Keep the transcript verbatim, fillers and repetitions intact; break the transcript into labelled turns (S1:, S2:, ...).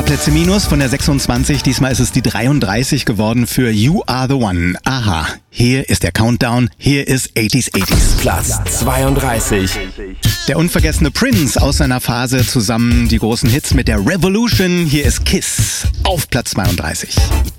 S1: Plätze minus von der sechsundzwanzig. Diesmal ist es die dreiunddreißig geworden für You Are The One. Aha, hier ist der Countdown. Hier ist achtziger achtziger.
S2: Platz zweiunddreißig.
S1: Der unvergessene Prince aus seiner Phase zusammen die großen Hits mit der Revolution. Hier ist Kiss auf Platz zweiunddreißig.